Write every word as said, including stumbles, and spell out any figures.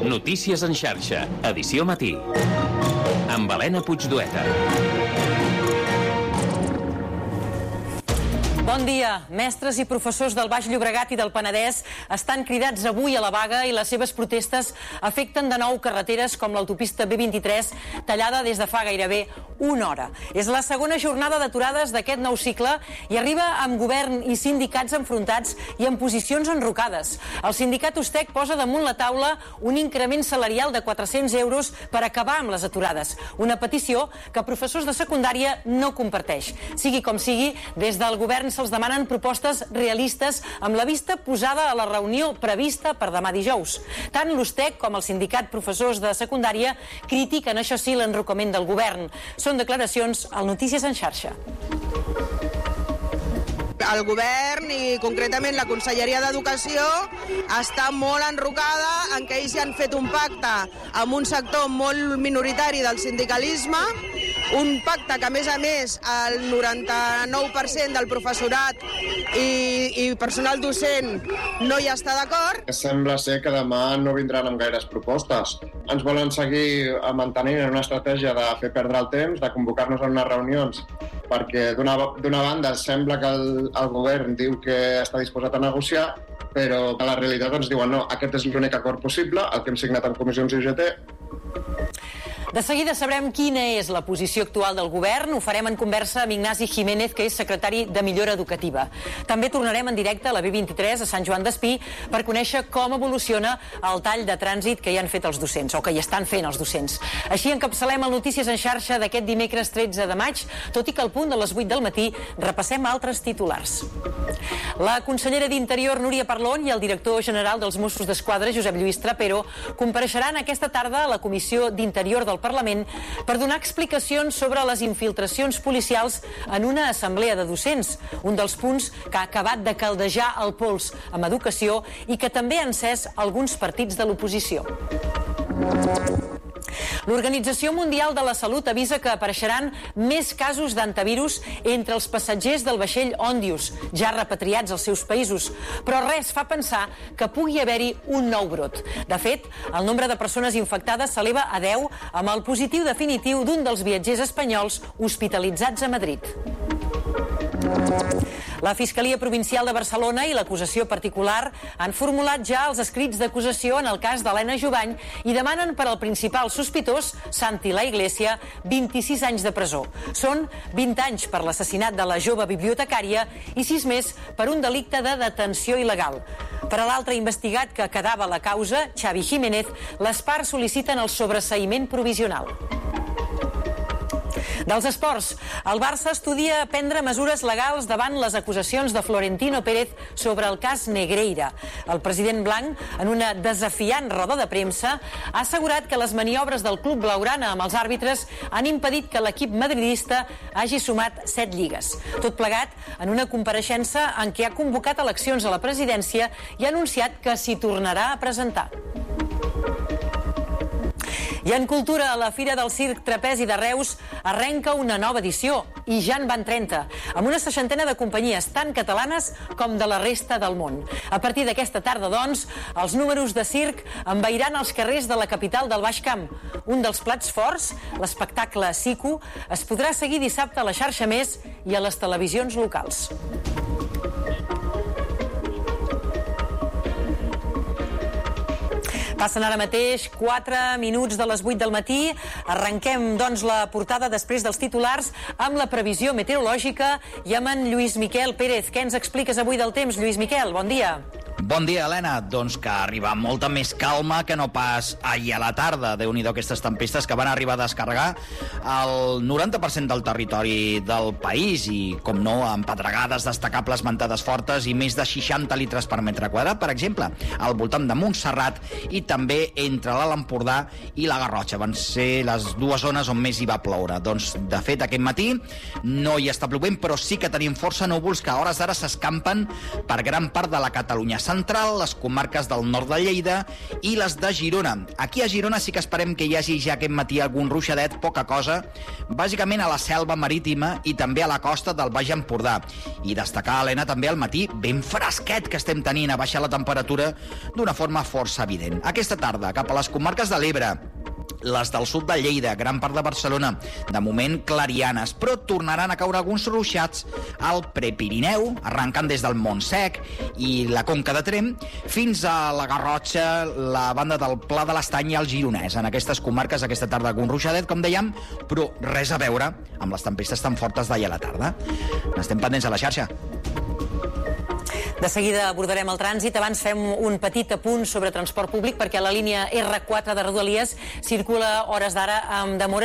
Notícies en xarxa, edició matí. Amb Helena Puigdueta. Bon dia. Mestres i professors del Baix Llobregat i del Penedès estan cridats avui a la vaga i les seves protestes afecten de nou carreteres com l'autopista B vint-i-tres, tallada des de fa gairebé una hora. És la segona jornada d'aturades d'aquest nou cicle i arriba amb govern i sindicats enfrontats i en posicions enrocades. El sindicat Ustec posa damunt la taula un increment salarial de quatre-cents euros per acabar amb les aturades. Una petició que professors de secundària no comparteix. Sigui com sigui, des del govern se'ls demanen propostes realistes amb la vista posada a la reunió prevista per demà dijous. Tant l'Ustec com el sindicat professors de secundària critiquen, això sí, l'enrocament del govern. Són declaracions al Notícies en xarxa. El govern i concretament la Conselleria d'Educació està molt enrocada en què ells ja han fet un pacte amb un sector molt minoritari del sindicalisme, un pacte que a més a més el noranta-nou per cent del professorat i, i personal docent no hi està d'acord. Sembla ser que demà no vindran amb gaires propostes. Ens volen seguir mantenint una estratègia de fer perdre el temps, de convocar-nos a unes reunions, perquè d'una banda sembla que el, el govern diu que està disposat a negociar, però a la realitat ens diuen no, aquest és l'únic acord possible, el que hem signat en comissions I U G T. De seguida sabrem quina és la posició actual del govern. Ho farem en conversa amb Ignasi Jiménez, que és secretari de Millora Educativa. També tornarem en directe a la B vint-i-tres a Sant Joan d'Espí per conèixer com evoluciona el tall de trànsit que hi han fet els docents, o que hi estan fent els docents. Així encapçalem el Notícies en xarxa d'aquest dimecres tretze de maig, tot i que al punt de les vuit del matí repassem altres titulars. La consellera d'Interior, Núria Parlon, i el director general dels Mossos d'Esquadra, Josep Lluís Trapero, compareixeran aquesta tarda a la Comissió d'Interior del Parlament per donar explicacions sobre les infiltracions policials en una assemblea de docents, un dels punts que ha acabat de caldejar el pols amb educació i que també ha encès alguns partits de l'oposició. L'Organització Mundial de la Salut avisa que apareixeran més casos d'antivirus entre els passatgers del vaixell Ondius, ja repatriats als seus països, però res fa pensar que pugui haver-hi un nou brot. De fet, el nombre de persones infectades s'eleva a deu amb el positiu definitiu d'un dels viatgers espanyols hospitalitzats a Madrid. La Fiscalia Provincial de Barcelona i l'acusació particular han formulat ja els escrits d'acusació en el cas d'Helena Jubany i demanen per al principal sospitós, Santi La Iglesia, vint-i-sis anys de presó. Són vint anys per l'assassinat de la jove bibliotecària i sis més per un delicte de detenció il·legal. Per a l'altre investigat que quedava la causa, Xavi Jiménez, les parts sol·liciten el sobreseïment provisional. Dels esports, el Barça estudia prendre mesures legals davant les acusacions de Florentino Pérez sobre el cas Negreira. El president blanc, en una desafiant roda de premsa, ha assegurat que les maniobres del club blaugrana amb els àrbitres han impedit que l'equip madridista hagi sumat set lligues. Tot plegat en una compareixença en què ha convocat eleccions a la presidència i ha anunciat que s'hi tornarà a presentar. I en cultura, la Fira del Circ Trapezi de Reus arrenca una nova edició, i ja en van trenta, amb una seixantena de companyies tant catalanes com de la resta del món. A partir d'aquesta tarda, doncs, els números de circ envairan els carrers de la capital del Baix Camp. Un dels plats forts, l'espectacle Siku, es podrà seguir dissabte a la xarxa Més i a les televisions locals. Passen ara mateix quatre minuts de les vuit del matí. Arrenquem, doncs, la portada després dels titulars amb la previsió meteorològica i amb en Lluís Miquel Pérez. Què ens expliques avui del temps, Lluís Miquel? Bon dia. Bon dia, Helena. Doncs que arriba molta més calma que no pas ahir a la tarda. Déu-n'hi-do aquestes tempestes que van arribar a descarregar el noranta per cent del territori del país i, com no, amb pedregades destacables, ventades fortes i més de seixanta litres per metre quadrat, per exemple, al voltant de Montserrat i també entre l'Alt Empordà i la Garrotxa. Van ser les dues zones on més hi va ploure. Doncs, de fet, aquest matí no hi està plovent, però sí que tenim força núvols que a hores d'ara s'escampen per gran part de la Catalunya central, les comarques del nord de Lleida i les de Girona. Aquí a Girona sí que esperem que hi hagi ja aquest matí algun ruixadet, poca cosa, bàsicament a la selva marítima i també a la costa del Baix Empordà. I destacar, Helena, també al matí ben fresquet que estem tenint, a baixar la temperatura d'una forma força evident. Aquesta tarda, cap a les comarques de l'Ebre, les del sud de Lleida, gran part de Barcelona, de moment clarianes, però tornaran a caure alguns ruixats al Prepirineu, arrencant des del Montsec i la Conca de Tremp, fins a la Garrotxa, la banda del Pla de l'Estany i el Gironès. En aquestes comarques, aquesta tarda, algun ruixadet, com dèiem, però res a veure amb les tempestes tan fortes d'ahir a la tarda. N'estem pendents a la xarxa. De seguida abordarem el trànsit. Abans fem un petit apunt sobre transport públic perquè la línia erre quatre de Rodalies circula hores d'ara amb demora